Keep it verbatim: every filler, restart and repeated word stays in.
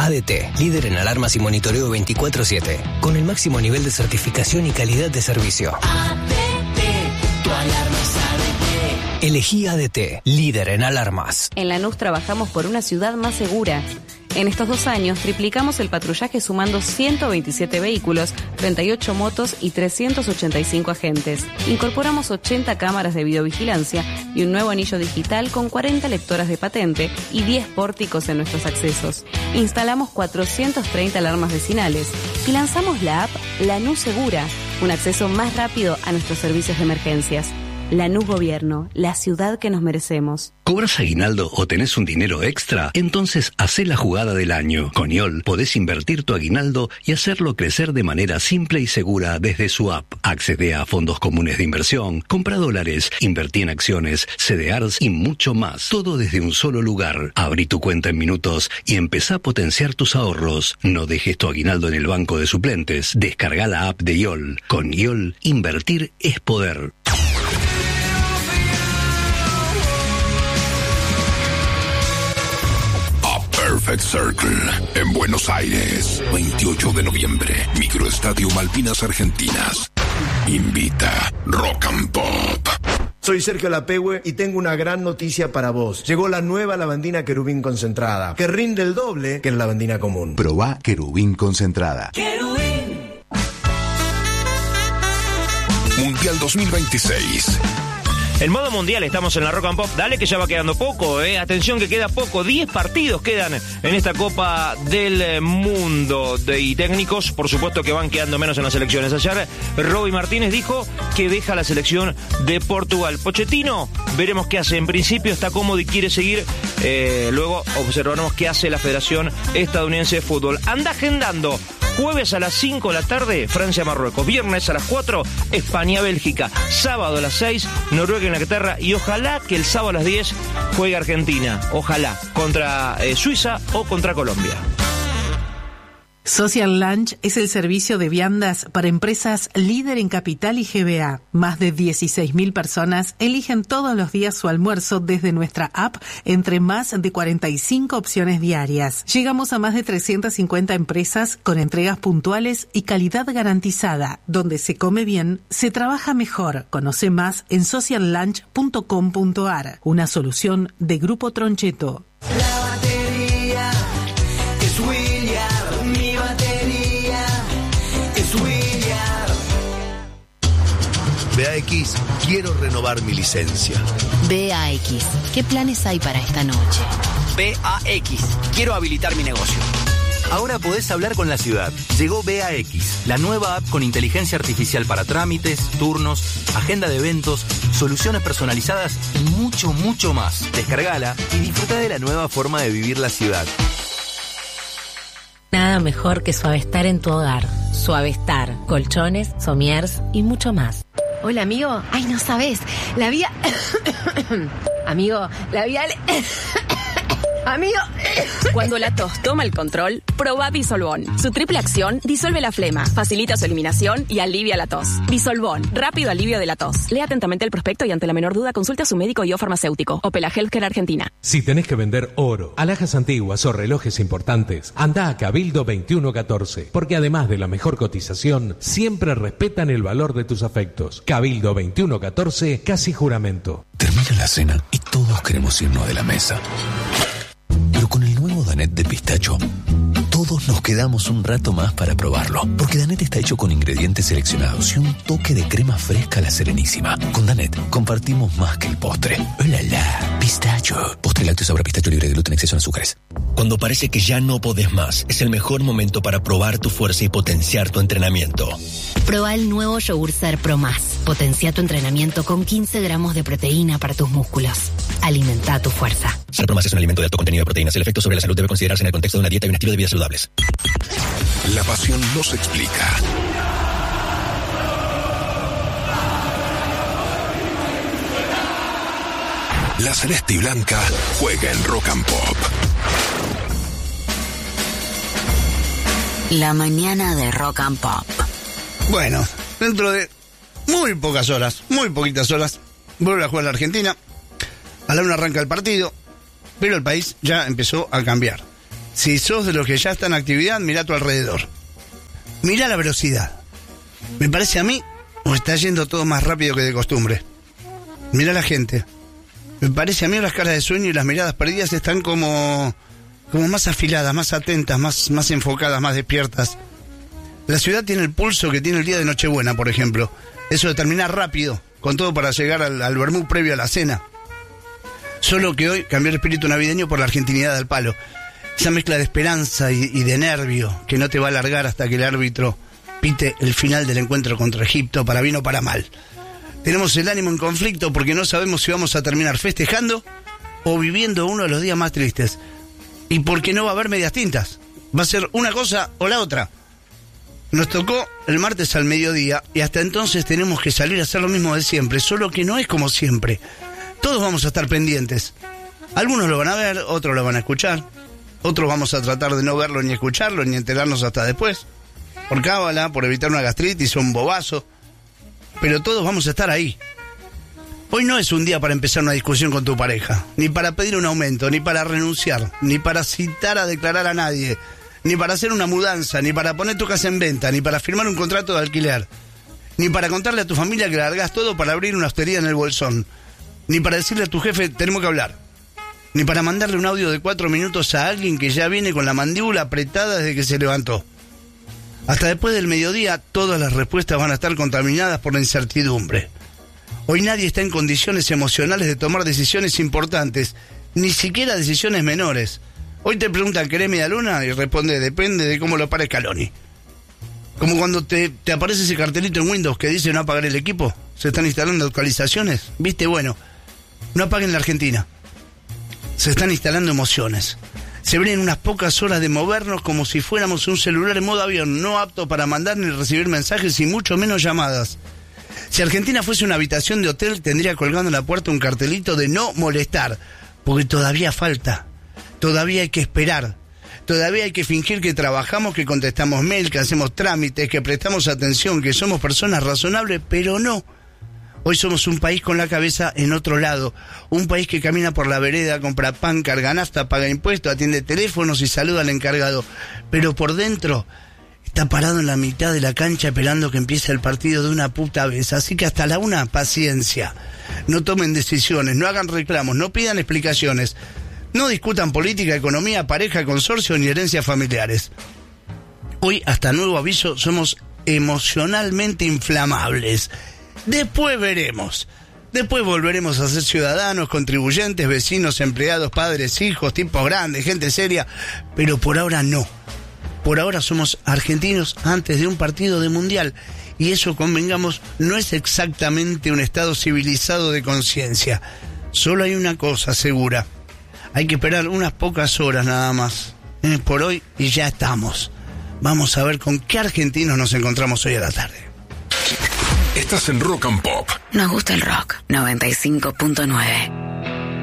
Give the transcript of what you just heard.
A D T, líder en alarmas y monitoreo veinticuatro siete, con el máximo nivel de certificación y calidad de servicio. A D T, tu alarma es A D T. Elegí A D T, líder en alarmas. En Lanús trabajamos por una ciudad más segura. En estos dos años triplicamos el patrullaje sumando ciento veintisiete vehículos, treinta y ocho motos y trescientos ochenta y cinco agentes. Incorporamos ochenta cámaras de videovigilancia y un nuevo anillo digital con cuarenta lectoras de patente y diez pórticos en nuestros accesos. Instalamos cuatrocientas treinta alarmas vecinales y lanzamos la app Lanús Segura, un acceso más rápido a nuestros servicios de emergencias. Lanús Gobierno, la ciudad que nos merecemos. ¿Cobras aguinaldo o tenés un dinero extra? Entonces hacé la jugada del año. Con I O L podés invertir tu aguinaldo y hacerlo crecer de manera simple y segura desde su app. Accede a fondos comunes de inversión, compra dólares, invertí en acciones, C D Rs y mucho más. Todo desde un solo lugar. Abrí tu cuenta en minutos y empezá a potenciar tus ahorros. No dejes tu aguinaldo en el banco de suplentes. Descarga la app de I O L. Con I O L, invertir es poder. Perfect Circle, en Buenos Aires, veintiocho de noviembre, Microestadio Malvinas Argentinas. Invita Rock and Pop. Soy Sergio Lapehue y tengo una gran noticia para vos. Llegó la nueva lavandina Querubín concentrada, que rinde el doble que la lavandina común. Probá Querubín concentrada. Querubín. Mundial dos mil veintiséis. En modo mundial estamos en la Rock and Pop. Dale que ya va quedando poco, eh. Atención que queda poco. diez partidos quedan en esta Copa del Mundo. De, y técnicos, por supuesto que van quedando menos en las elecciones. Ayer Roby Martínez dijo que deja la selección de Portugal. Pochettino, veremos qué hace. En principio está cómodo y quiere seguir. Eh, luego observaremos qué hace la Federación Estadounidense de Fútbol. Anda agendando. Jueves a las cinco de la tarde, Francia-Marruecos. Viernes a las cuatro, España-Bélgica. Sábado a las seis, Noruega-Inglaterra. Y ojalá que el sábado a las diez juegue Argentina. Ojalá. Contra eh, Suiza o contra Colombia. Social Lunch es el servicio de viandas para empresas líder en capital y G B A. Más de dieciséis mil personas eligen todos los días su almuerzo desde nuestra app entre más de cuarenta y cinco opciones diarias. Llegamos a más de trescientas cincuenta empresas con entregas puntuales y calidad garantizada. Donde se come bien, se trabaja mejor. Conoce más en social lunch punto com punto a r. Una solución de Grupo Troncheto. La batería es William. Mi batería es William. B A X, quiero renovar mi licencia. B A X, ¿qué planes hay para esta noche? B A X, quiero habilitar mi negocio. Ahora podés hablar con la ciudad. Llegó B A X, la nueva app con inteligencia artificial para trámites, turnos, agenda de eventos, soluciones personalizadas y mucho, mucho más. Descargala y disfruta de la nueva forma de vivir la ciudad. Nada mejor que Suavestar en tu hogar. Suavestar, colchones, somiers y mucho más. Hola, amigo. Ay, no sabes. La vía... amigo, la vía... Amigo. Cuando la tos toma el control, probá Disolvón. Su triple acción disuelve la flema, facilita su eliminación y alivia la tos. Disolvón, rápido alivio de la tos. Lea atentamente el prospecto y ante la menor duda consulte a su médico y o farmacéutico. Opela Healthcare Argentina. Si tenés que vender oro, alhajas antiguas o relojes importantes, anda a Cabildo veintiuno catorce, porque además de la mejor cotización, siempre respetan el valor de tus afectos. Cabildo veintiuno catorce, casi juramento. Termina la cena y todos queremos irnos de la mesa. Pero con el nuevo Danet de pistacho, todos nos quedamos un rato más para probarlo. Porque Danet está hecho con ingredientes seleccionados y un toque de crema fresca a la Serenísima. Con Danet compartimos más que el postre. ¡Hola, la! Pistacho. Postre lácteo sabor a pistacho libre de gluten, exceso en azúcares. Cuando parece que ya no podés más, es el mejor momento para probar tu fuerza y potenciar tu entrenamiento. Proba el nuevo yogur Ser Pro Más. Potencia tu entrenamiento con quince gramos de proteína para tus músculos. Alimenta tu fuerza. Ser Pro Más es un alimento de alto contenido de proteínas. El efecto sobre la salud debe considerarse en el contexto de una dieta y un estilo de vida saludables. La pasión no se explica. La celeste y blanca juega en Rock and Pop. La mañana de Rock and Pop. Bueno, dentro de muy pocas horas, muy poquitas horas, vuelve a jugar la Argentina. A la una arranca el partido, pero el país ya empezó a cambiar. Si sos de los que ya están en actividad, mirá a tu alrededor. Mirá la velocidad. Me parece a mí, o está yendo todo más rápido que de costumbre. Mirá la gente. Me parece a mí las caras de sueño y las miradas perdidas están como, como más afiladas, más atentas, más, más enfocadas, más despiertas. La ciudad tiene el pulso que tiene el día de Nochebuena, por ejemplo. Eso de terminar rápido, con todo para llegar al, al vermú previo a la cena. Solo que hoy cambió el espíritu navideño por la argentinidad al palo. Esa mezcla de esperanza y, y de nervio que no te va a alargar hasta que el árbitro pite el final del encuentro contra Egipto, para bien o para mal. Tenemos el ánimo en conflicto porque no sabemos si vamos a terminar festejando o viviendo uno de los días más tristes. Y porque no va a haber medias tintas. Va a ser una cosa o la otra. Nos tocó el martes al mediodía y hasta entonces tenemos que salir a hacer lo mismo de siempre, solo que no es como siempre. Todos vamos a estar pendientes. Algunos lo van a ver, otros lo van a escuchar. Otros vamos a tratar de no verlo ni escucharlo ni enterarnos hasta después. Por cábala, por evitar una gastritis o un bobazo. Pero todos vamos a estar ahí. Hoy no es un día para empezar una discusión con tu pareja, ni para pedir un aumento, ni para renunciar, ni para citar a declarar a nadie, ni para hacer una mudanza, ni para poner tu casa en venta, ni para firmar un contrato de alquiler, ni para contarle a tu familia que largás todo para abrir una hostería en el bolsón, ni para decirle a tu jefe tenemos que hablar, ni para mandarle un audio de cuatro minutos a alguien que ya viene con la mandíbula apretada desde que se levantó. Hasta después del mediodía, todas las respuestas van a estar contaminadas por la incertidumbre. Hoy nadie está en condiciones emocionales de tomar decisiones importantes, ni siquiera decisiones menores. Hoy te preguntan, ¿querés media luna? Y responde, depende de cómo lo pare Scaloni. Como cuando te, te aparece ese cartelito en Windows que dice no apagar el equipo, se están instalando actualizaciones. ¿Viste? Bueno, no apaguen la Argentina. Se están instalando emociones. Se ven en unas pocas horas de movernos como si fuéramos un celular en modo avión, no apto para mandar ni recibir mensajes y mucho menos llamadas. Si Argentina fuese una habitación de hotel, tendría colgando en la puerta un cartelito de no molestar, porque todavía falta, todavía hay que esperar, todavía hay que fingir que trabajamos, que contestamos mail, que hacemos trámites, que prestamos atención, que somos personas razonables, pero no. Hoy somos un país con la cabeza en otro lado, un país que camina por la vereda, compra pan, carga nafta, paga impuestos, atiende teléfonos y saluda al encargado, pero por dentro está parado en la mitad de la cancha esperando que empiece el partido de una puta vez. Así que hasta la una, paciencia. No tomen decisiones, no hagan reclamos, no pidan explicaciones, no discutan política, economía, pareja, consorcio ni herencias familiares. Hoy, hasta nuevo aviso, somos emocionalmente inflamables. Después veremos. Después volveremos a ser ciudadanos, contribuyentes, vecinos, empleados, padres, hijos, tipos grandes, gente seria. Pero por ahora no. Por ahora somos argentinos antes de un partido de mundial. Y eso, convengamos, no es exactamente un estado civilizado de conciencia. Solo hay una cosa segura. Hay que esperar unas pocas horas nada más. Eh, por hoy y ya estamos. Vamos a ver con qué argentinos nos encontramos hoy a la tarde. Estás en Rock and Pop. Nos gusta el rock. noventa y cinco punto nueve.